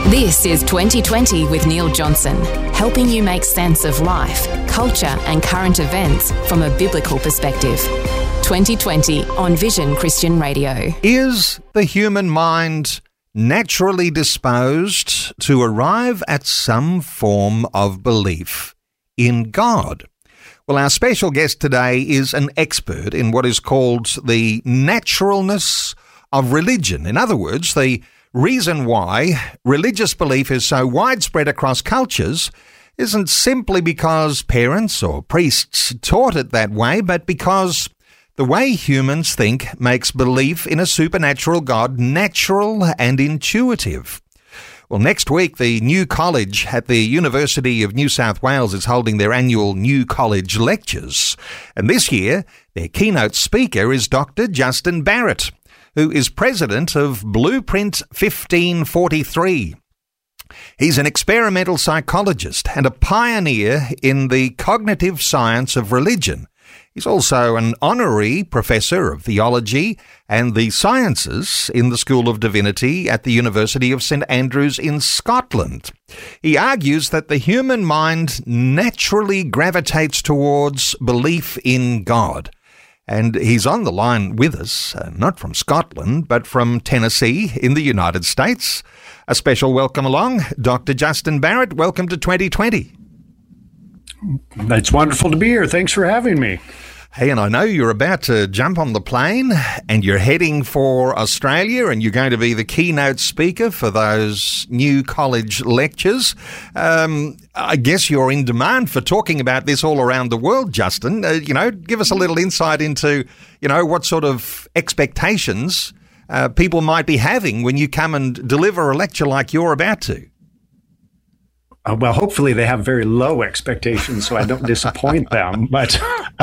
This is 2020 with Neil Johnson, helping you make sense of life, culture and current events from a biblical perspective. 2020 on Vision Christian Radio. Is the human mind naturally disposed to arrive at some form of belief in God? Well, our special guest today is an expert in what is called the naturalness of religion. In other words, the reason why religious belief is so widespread across cultures isn't simply because parents or priests taught it that way, but because the way humans think makes belief in a supernatural God natural and intuitive. Well, next week, the New College at the University of New South Wales is holding their annual New College Lectures. And this year, their keynote speaker is Dr. Justin Barrett, who is president of Blueprint 1543. He's an experimental psychologist and a pioneer in the cognitive science of religion. He's also an honorary professor of theology and the sciences in the School of Divinity at the University of St Andrews in Scotland. He argues that the human mind naturally gravitates towards belief in God. And he's on the line with us, not from Scotland, but from Tennessee in the United States. A special welcome along, Dr. Justin Barrett. Welcome to 2020. It's wonderful to be here. Thanks for having me. Hey, and I know you're about to jump on the plane and you're heading for Australia and you're going to be the keynote speaker for those New College lectures. I guess you're in demand for talking about this all around the world, Justin. Give us a little insight into, what sort of expectations people might be having when you come and deliver a lecture like you're about to. Well, hopefully they have very low expectations so I don't disappoint them. But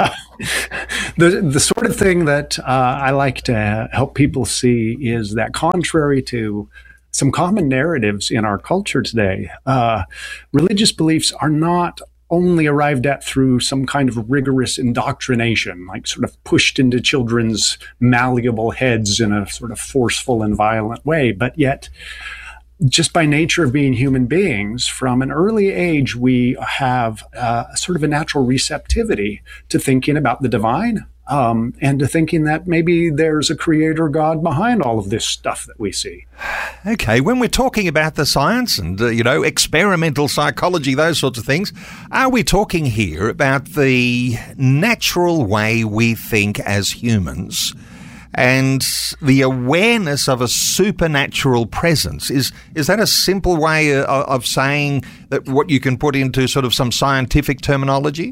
the sort of thing that I like to help people see is that contrary to some common narratives in our culture today, religious beliefs are not only arrived at through some kind of rigorous indoctrination, like sort of pushed into children's malleable heads in a sort of forceful and violent way, but yet just by nature of being human beings, from an early age, we have sort of a natural receptivity to thinking about the divine and to thinking that maybe there's a creator God behind all of this stuff that we see. Okay, when we're talking about the science and, experimental psychology, those sorts of things, are we talking here about the natural way we think as humans and the awareness of a supernatural presence? Is that a simple way of saying that what you can put into sort of some scientific terminology?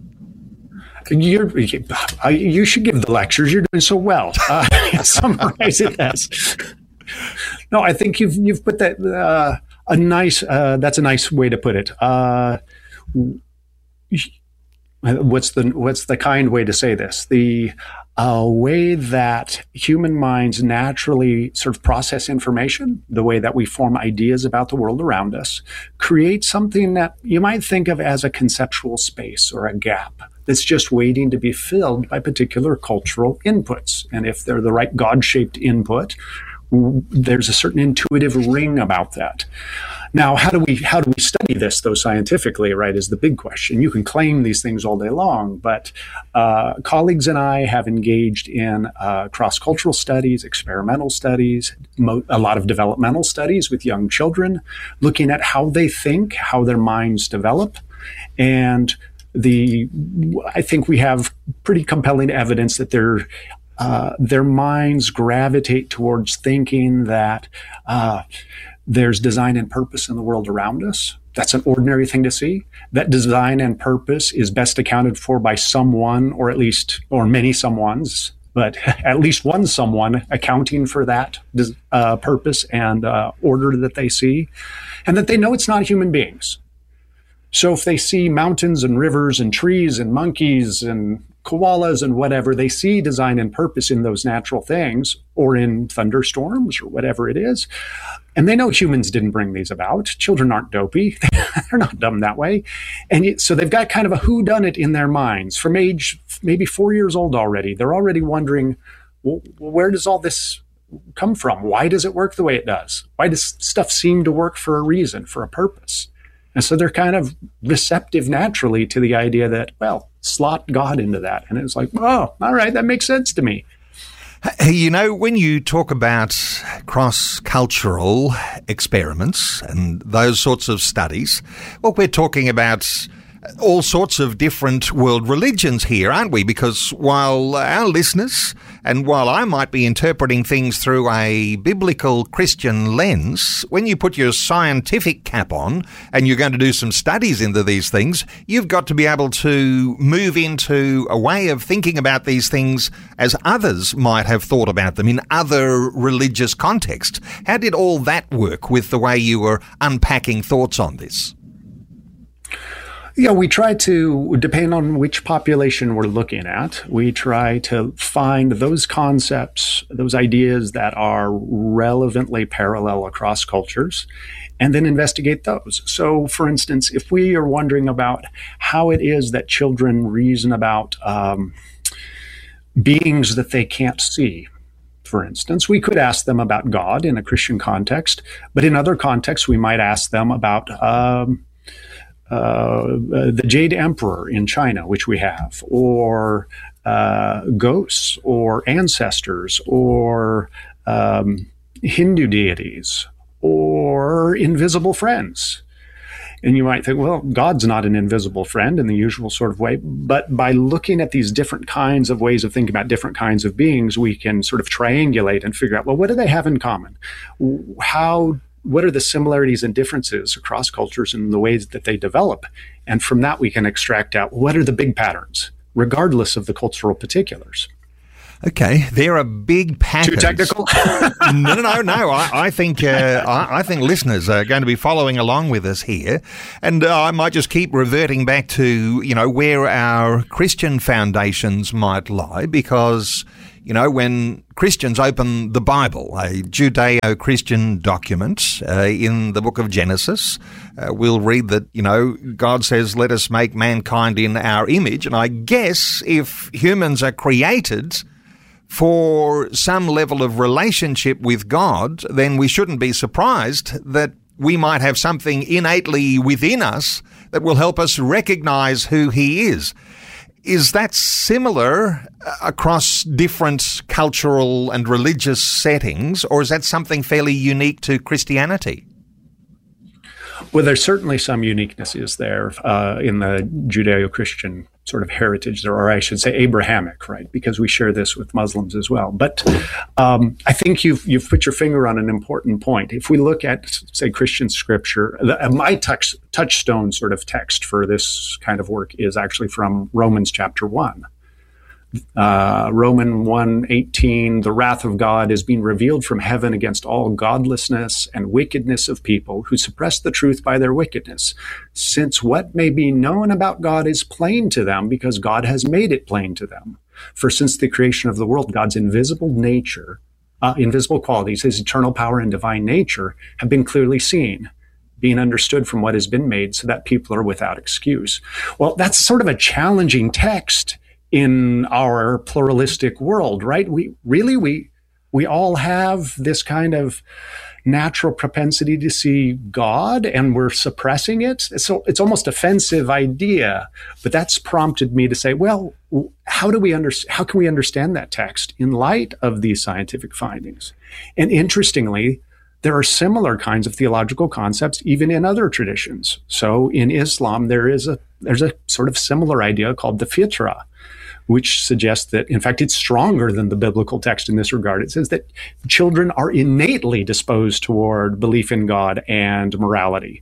You should give the lectures. You're doing so well. Summarize it as. No, I think you've put that that's a nice way to put it. What's the kind way to say this? The way that human minds naturally sort of process information, the way that we form ideas about the world around us, creates something that you might think of as a conceptual space or a gap that's just waiting to be filled by particular cultural inputs. And if they're the right God-shaped input, there's a certain intuitive ring about that. Now, how do we study this, though, scientifically, right, is the big question. You can claim these things all day long, but colleagues and I have engaged in cross-cultural studies, experimental studies, a lot of developmental studies with young children, looking at how they think, how their minds develop, and I think we have pretty compelling evidence that their minds gravitate towards thinking that there's design and purpose in the world around us. That's an ordinary thing to see. That design and purpose is best accounted for by someone, or many someones, but at least one someone accounting for that purpose and order that they see, and that they know it's not human beings. So if they see mountains and rivers and trees and monkeys and koalas and whatever, they see design and purpose in those natural things or in thunderstorms or whatever it is. And they know humans didn't bring these about. Children aren't dopey. They're not dumb that way. And so they've got kind of a whodunit in their minds from age maybe 4 years old already. They're already wondering, well, where does all this come from? Why does it work the way it does? Why does stuff seem to work for a reason, for a purpose? And so they're kind of receptive naturally to the idea that, well, slot God into that. And it's like, oh, all right, that makes sense to me. You know, when you talk about cross-cultural experiments and those sorts of studies, well, we're talking about all sorts of different world religions here, aren't we? Because while our listeners and while I might be interpreting things through a biblical Christian lens, when you put your scientific cap on and you're going to do some studies into these things, you've got to be able to move into a way of thinking about these things as others might have thought about them in other religious contexts. How did all that work with the way you were unpacking thoughts on this? Yeah, we try to, depending on which population we're looking at, we try to find those concepts, those ideas that are relevantly parallel across cultures, and then investigate those. So, for instance, if we are wondering about how it is that children reason about beings that they can't see, for instance, we could ask them about God in a Christian context, but in other contexts, we might ask them about the Jade Emperor in China, which we have, or ghosts, or ancestors, or Hindu deities, or invisible friends. And you might think, well, God's not an invisible friend in the usual sort of way. But by looking at these different kinds of ways of thinking about different kinds of beings, we can sort of triangulate and figure out, well, what do they have in common? What are the similarities and differences across cultures and the ways that they develop? And from that, we can extract out what are the big patterns, regardless of the cultural particulars. Okay, there are big patterns. Too technical? No. I think listeners are going to be following along with us here, and I might just keep reverting back to where our Christian foundations might lie, because when Christians open the Bible, a Judeo-Christian document in the book of Genesis, we'll read that, God says, let us make mankind in our image. And I guess if humans are created for some level of relationship with God, then we shouldn't be surprised that we might have something innately within us that will help us recognize who He is. Is that similar across different cultural and religious settings, or is that something fairly unique to Christianity? Well, there's certainly some uniquenesses there in the Judeo-Christian sort of heritage, or I should say Abrahamic, right? Because we share this with Muslims as well. But I think you've put your finger on an important point. If we look at, say, Christian scripture, my touchstone sort of text for this kind of work is actually from Romans chapter 1. Romans 1:18, the wrath of God is being revealed from heaven against all godlessness and wickedness of people who suppress the truth by their wickedness, since what may be known about God is plain to them because God has made it plain to them. For since the creation of the world, God's invisible nature, invisible qualities, His eternal power and divine nature have been clearly seen, being understood from what has been made, so that people are without excuse. Well, that's sort of a challenging text in our pluralistic world, right? We all have this kind of natural propensity to see God, and we're suppressing it. So it's almost offensive idea, but that's prompted me to say, well, how can we understand that text in light of these scientific findings? And interestingly, there are similar kinds of theological concepts even in other traditions. So in Islam, there's a sort of similar idea called the fitrah, which suggests that, in fact, it's stronger than the biblical text in this regard. It says that children are innately disposed toward belief in God and morality.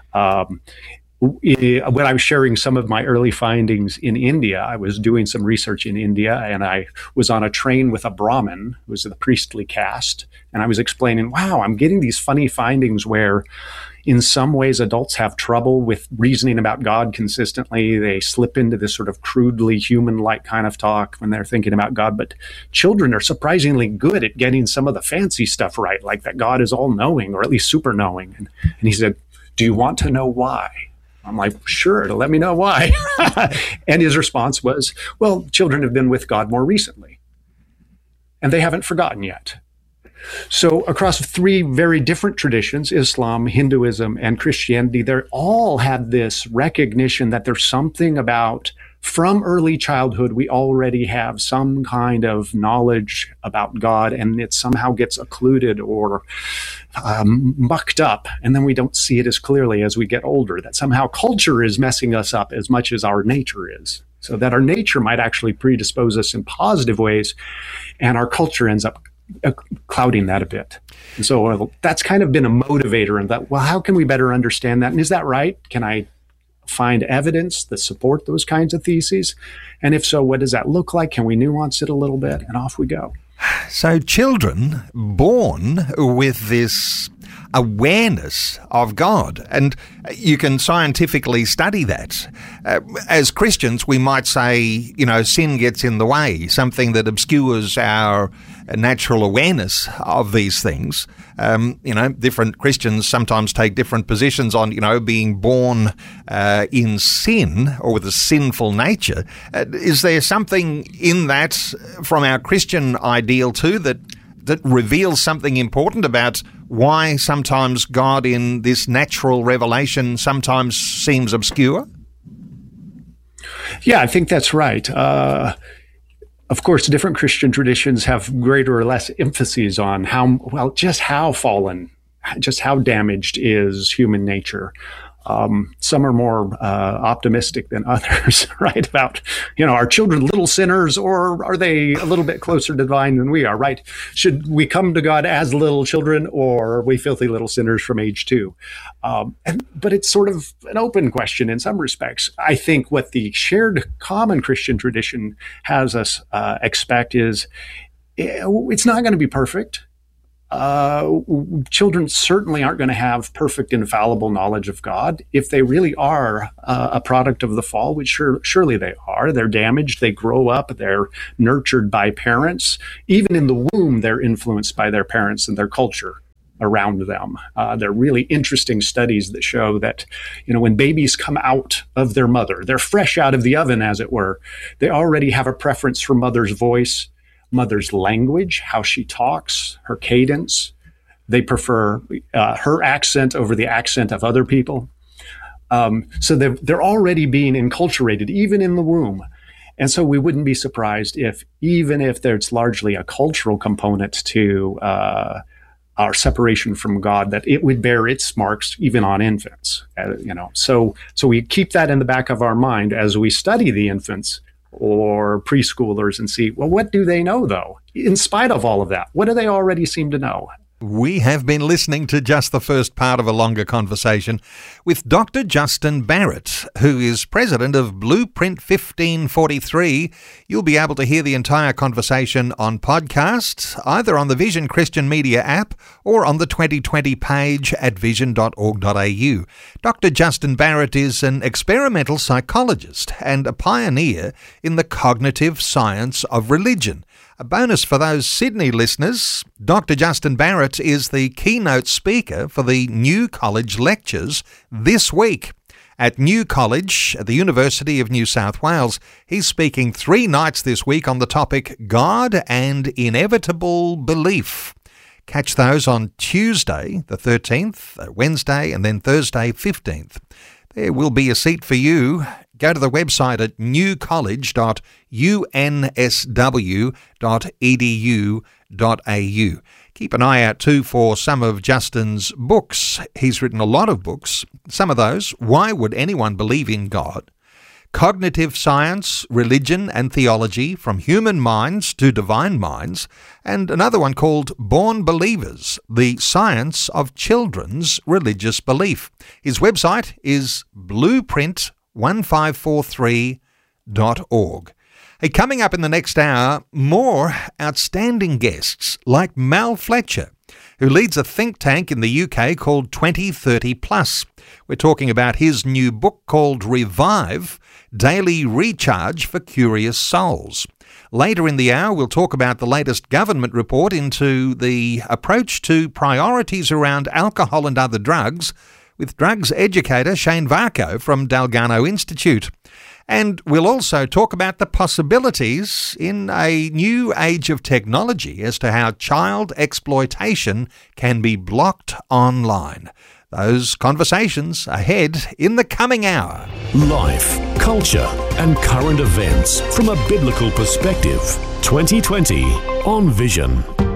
When I was sharing some of my early findings in India, I was doing some research in India, and I was on a train with a Brahmin, who was the priestly caste, and I was explaining, wow, I'm getting these funny findings where in some ways adults have trouble with reasoning about God consistently. They slip into this sort of crudely human-like kind of talk when they're thinking about God, but children are surprisingly good at getting some of the fancy stuff right, like that God is all-knowing, or at least super-knowing. And he said, do you want to know why? I'm like, sure, let me know why. And his response was, well, children have been with God more recently, and they haven't forgotten yet. So across three very different traditions, Islam, Hinduism, and Christianity, they all have this recognition that there's something about, from early childhood, we already have some kind of knowledge about God, and it somehow gets occluded or mucked up, and then we don't see it as clearly as we get older, that somehow culture is messing us up as much as our nature is. So that our nature might actually predispose us in positive ways, and our culture ends up clouding that a bit. And so that's kind of been a motivator in that, well, how can we better understand that? And is that right? Can I find evidence that support those kinds of theses? And if so, what does that look like? Can we nuance it a little bit? And off we go. So children born with this awareness of God, and you can scientifically study that. As Christians, we might say, sin gets in the way, something that obscures our natural awareness of these things. Different Christians sometimes take different positions on, being born in sin or with a sinful nature. Is there something in that from our Christian ideal too that reveals something important about why sometimes God in this natural revelation sometimes seems obscure? Yeah, I think that's right. Of course, different Christian traditions have greater or less emphases on just how fallen, just how damaged is human nature. Some are more optimistic than others, right? About, are children little sinners, or are they a little bit closer to divine than we are, right? Should we come to God as little children, or are we filthy little sinners from age 2? But it's sort of an open question in some respects. I think what the shared common Christian tradition has us expect is it's not going to be perfect. Children certainly aren't going to have perfect, infallible knowledge of God. If they really are a product of the fall, which surely they are, they're damaged, they grow up, they're nurtured by parents. Even in the womb, they're influenced by their parents and their culture around them. There are really interesting studies that show that, when babies come out of their mother, they're fresh out of the oven, as it were, they already have a preference for mother's voice, mother's language, how she talks, her cadence. They prefer her accent over the accent of other people. So they're already being enculturated, even in the womb. And so we wouldn't be surprised even if there's largely a cultural component to our separation from God, that it would bear its marks even on infants. So we keep that in the back of our mind as we study the infants or preschoolers and see, well, what do they know, though? In spite of all of that, what do they already seem to know? We have been listening to just the first part of a longer conversation with Dr. Justin Barrett, who is president of Blueprint 1543. You'll be able to hear the entire conversation on podcast, either on the Vision Christian Media app or on the 2020 page at vision.org.au. Dr. Justin Barrett is an experimental psychologist and a pioneer in the cognitive science of religion. A bonus for those Sydney listeners, Dr. Justin Barrett is the keynote speaker for the New College Lectures this week. At New College at the University of New South Wales, he's speaking 3 nights this week on the topic God and Inevitable Belief. Catch those on Tuesday the 13th, Wednesday and then Thursday 15th. There will be a seat for you. Go to the website at newcollege.unsw.edu.au. Keep an eye out too for some of Justin's books. He's written a lot of books. Some of those, Why Would Anyone Believe in God? Cognitive Science, Religion and Theology, From Human Minds to Divine Minds, and another one called Born Believers, The Science of Children's Religious Belief. His website is blueprint1543.org. Hey, coming up in the next hour, more outstanding guests like Mal Fletcher, who leads a think tank in the UK called 2030 Plus. We're talking about his new book called Revive, Daily Recharge for Curious Souls. Later in the hour, we'll talk about the latest government report into the approach to priorities around alcohol and other drugs with drugs educator Shane Varco from Dalgano Institute. And we'll also talk about the possibilities in a new age of technology as to how child exploitation can be blocked online. Those conversations ahead in the coming hour. Life, culture, and current events from a biblical perspective. 2020 on Vision.